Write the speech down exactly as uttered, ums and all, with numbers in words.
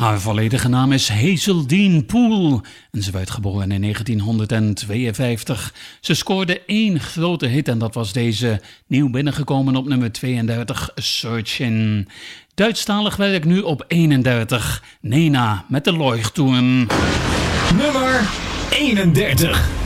Haar volledige naam is Hazeldine Poole en ze werd geboren in negentienhonderdtweeënvijftig. Ze scoorde één grote hit en dat was deze, nieuw binnengekomen op nummer tweeëndertig, Searchin'. Duitsstalig werk nu op eenendertig, Nena met de Leuchtturm. Nummer eenendertig.